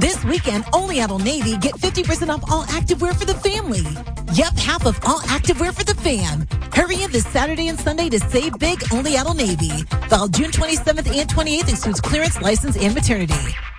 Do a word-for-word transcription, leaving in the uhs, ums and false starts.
This weekend, only at Old Navy, get fifty percent off all activewear for the family. Yep, half of all activewear for the fam. Hurry in this Saturday and Sunday to save big only at Old Navy. While June twenty-seventh and twenty-eighth excludes clearance, license, and maternity.